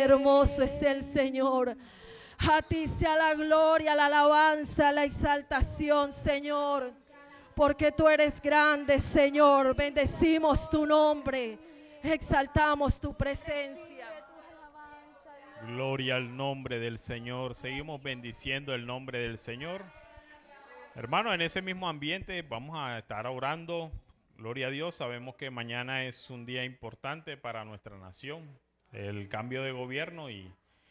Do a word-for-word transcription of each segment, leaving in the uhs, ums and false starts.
hermoso es el Señor. A ti sea la gloria, la alabanza, la exaltación, Señor. Porque tú eres grande, Señor. Bendecimos tu nombre. Exaltamos tu presencia. Gloria al nombre del Señor. Seguimos bendiciendo el nombre del Señor. Hermano, en ese mismo ambiente vamos a estar orando. Gloria a Dios. Sabemos que mañana es un día importante para nuestra nación. El cambio de gobierno, y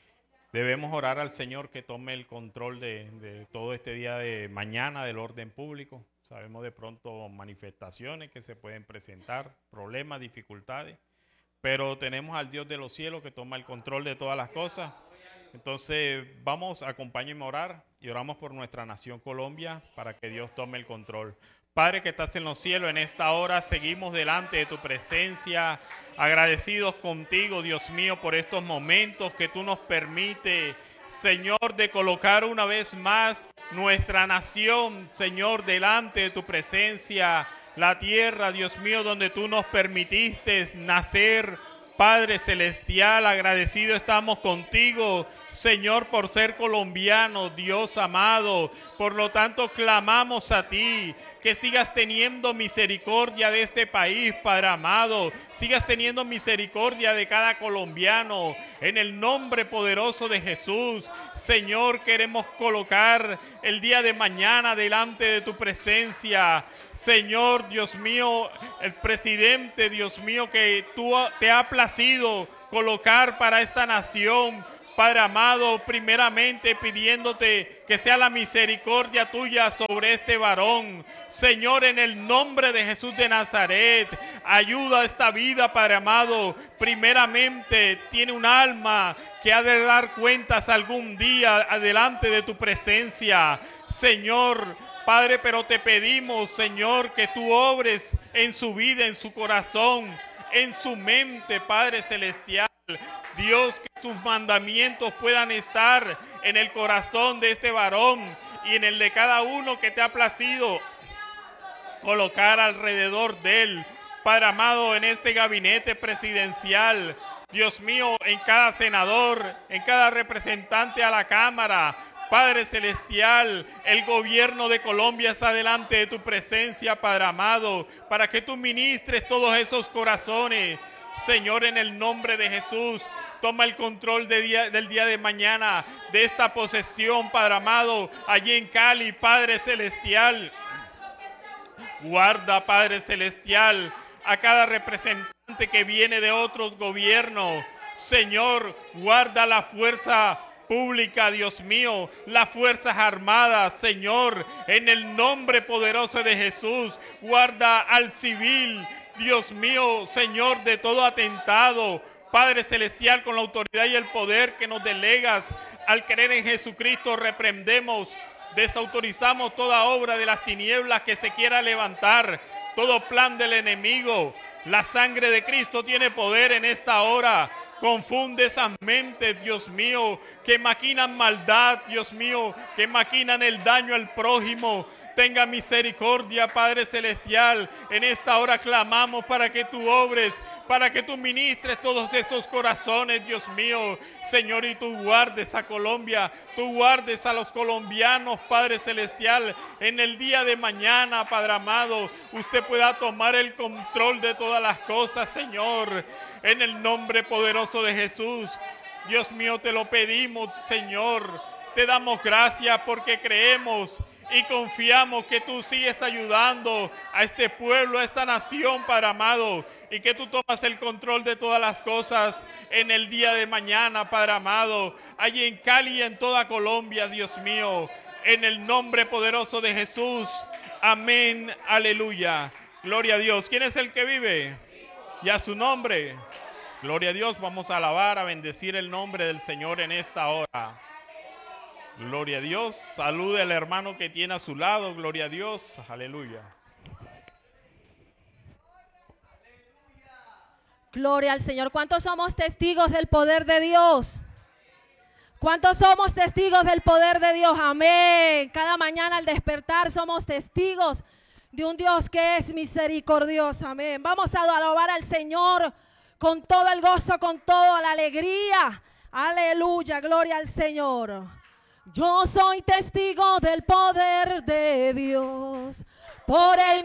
debemos orar al Señor que tome el control de, de todo este día de mañana del orden público. Sabemos de pronto manifestaciones que se pueden presentar, problemas, dificultades, pero tenemos al Dios de los cielos que toma el control de todas las cosas. Entonces vamos, acompáñenme a orar y oramos por nuestra nación Colombia para que Dios tome el control. Padre que estás en los cielos, en esta hora seguimos delante de tu presencia, agradecidos contigo, Dios mío, por estos momentos que tú nos permites, Señor, de colocar una vez más nuestra nación, Señor, delante de tu presencia, la tierra, Dios mío, donde tú nos permitiste nacer. Padre celestial, agradecido estamos contigo, Señor, por ser colombiano, Dios amado. Por lo tanto, clamamos a ti, que sigas teniendo misericordia de este país, Padre amado. Sigas teniendo misericordia de cada colombiano. En el nombre poderoso de Jesús, Señor, queremos colocar el día de mañana delante de tu presencia. Señor, Dios mío, el presidente, Dios mío, que tú te ha placido colocar para esta nación, Padre amado, primeramente pidiéndote que sea la misericordia tuya sobre este varón. Señor, en el nombre de Jesús de Nazaret, ayuda a esta vida, Padre amado. Primeramente tiene un alma que ha de dar cuentas algún día adelante de tu presencia. Señor, Padre, pero te pedimos, Señor, que tú obres en su vida, en su corazón, en su mente, Padre celestial. Dios, que tus mandamientos puedan estar en el corazón de este varón y en el de cada uno que te ha placido colocar alrededor de él. Padre amado, en este gabinete presidencial, Dios mío, en cada senador, en cada representante a la Cámara, Padre celestial, el gobierno de Colombia está delante de tu presencia, Padre amado, para que tú ministres todos esos corazones. Señor, en el nombre de Jesús, toma el control de día, del día de mañana, de esta posesión, Padre amado, allí en Cali, Padre celestial. Guarda, Padre celestial, a cada representante que viene de otros gobiernos. Señor, guarda la fuerza pública, Dios mío, las fuerzas armadas, Señor, en el nombre poderoso de Jesús. Guarda al civil, Dios mío, Señor, de todo atentado, Padre celestial, con la autoridad y el poder que nos delegas. Al creer en Jesucristo, reprendemos, desautorizamos toda obra de las tinieblas que se quiera levantar, todo plan del enemigo. La sangre de Cristo tiene poder en esta hora. Confunde esas mentes, Dios mío, que maquinan maldad, Dios mío, que maquinan el daño al prójimo. Tenga misericordia, Padre celestial. En esta hora clamamos para que tú obres, para que tú ministres todos esos corazones, Dios mío. Señor, y tú guardes a Colombia, tú guardes a los colombianos, Padre celestial. En el día de mañana, Padre amado, usted pueda tomar el control de todas las cosas, Señor. En el nombre poderoso de Jesús, Dios mío, te lo pedimos, Señor. Te damos gracias porque creemos y confiamos que tú sigues ayudando a este pueblo, a esta nación, Padre amado, y que tú tomas el control de todas las cosas en el día de mañana, Padre amado, allí en Cali y en toda Colombia, Dios mío, en el nombre poderoso de Jesús. Amén, aleluya. Gloria a Dios. ¿Quién es el que vive? Y a su nombre. Gloria a Dios. Vamos a alabar, a bendecir el nombre del Señor en esta hora. Gloria a Dios. Salude al hermano que tiene a su lado. Gloria a Dios. Aleluya. Gloria al Señor. ¿Cuántos somos testigos del poder de Dios? ¿Cuántos somos testigos del poder de Dios? Amén. Cada mañana al despertar somos testigos de un Dios que es misericordioso. Amén. Vamos a alabar al Señor con todo el gozo, con toda la alegría. Aleluya, gloria al Señor. Yo soy testigo del poder de Dios. Por el